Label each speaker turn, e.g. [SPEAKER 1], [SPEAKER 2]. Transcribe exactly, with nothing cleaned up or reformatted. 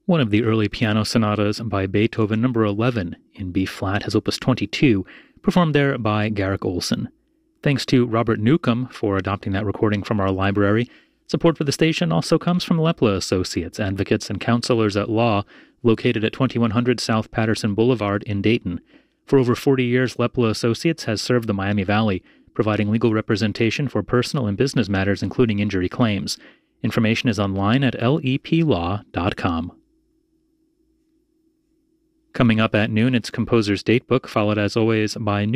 [SPEAKER 1] one of the early piano sonatas by Beethoven, number eleven, in B-flat, his opus twenty-two, performed there by Garrick Olson. Thanks to Robert Newcomb for adopting that recording from our library. Support for the station also comes from Lepla Associates, advocates and counselors at law, located at twenty-one hundred South Patterson Boulevard in Dayton. For over forty years, Lepla Associates has served the Miami Valley, providing legal representation for personal and business matters, including injury claims. Information is online at L E P law dot com. Coming up at noon, it's Composer's Datebook, followed as always by